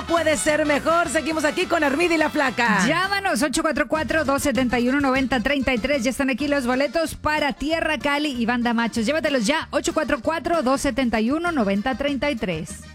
puede ser mejor. Seguimos aquí con Armida y la Flaca. Llámanos 844-271-9033. Ya están aquí los boletos para Tierra Cali y Banda Machos. Llévatelos ya, 844-271-9033.